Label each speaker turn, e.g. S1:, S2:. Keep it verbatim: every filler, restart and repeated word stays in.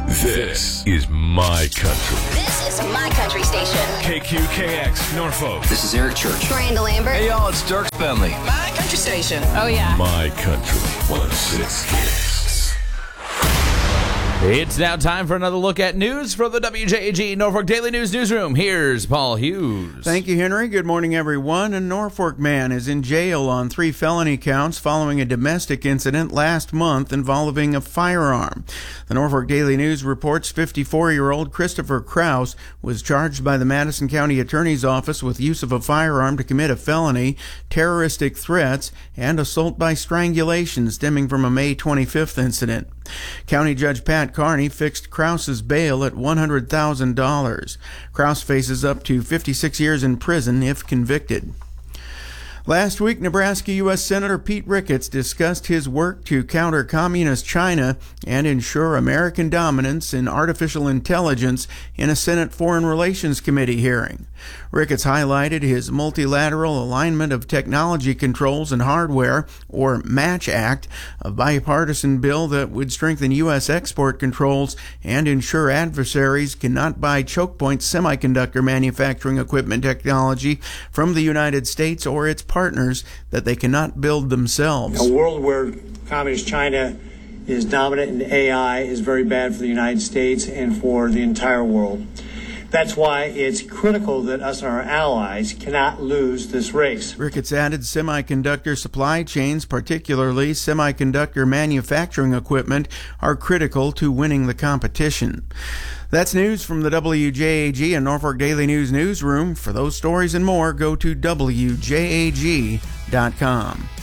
S1: This is my country.
S2: This is my country station.
S1: K Q K X Norfolk.
S3: This is Eric Church.
S2: Miranda Lambert.
S3: Hey y'all, it's Dirk Bentley.
S4: My country station.
S2: Oh yeah.
S1: My country. one oh six Kicks.
S5: It's now time for another look at news from the W J A G Norfolk Daily News Newsroom. Here's Paul Hughes.
S6: Thank you, Henry. Good morning, everyone. A Norfolk man is in jail on three felony counts following a domestic incident last month involving a firearm. The Norfolk Daily News reports fifty-four-year-old Christopher Kraus was charged by the Madison County Attorney's Office with use of a firearm to commit a felony, terroristic threats, and assault by strangulation stemming from a May twenty-fifth incident. County Judge Pat Carney fixed Kraus's bail at one hundred thousand dollars. Kraus faces up to fifty-six years in prison if convicted. Last week, Nebraska U S Senator Pete Ricketts discussed his work to counter communist China and ensure American dominance in artificial intelligence in a Senate Foreign Relations Committee hearing. Ricketts highlighted his Multilateral Alignment of Technology Controls and Hardware, or MATCH Act, a bipartisan bill that would strengthen U S export controls and ensure adversaries cannot buy choke point semiconductor manufacturing equipment technology from the United States or its partners that they cannot build themselves.
S7: A world where communist China is dominant in A I is very bad for the United States and for the entire world. That's why it's critical that us and our allies cannot lose this race.
S6: Ricketts added semiconductor supply chains, particularly semiconductor manufacturing equipment, are critical to winning the competition. That's news from the W J A G and Norfolk Daily News newsroom. For those stories and more, go to W J A G dot com.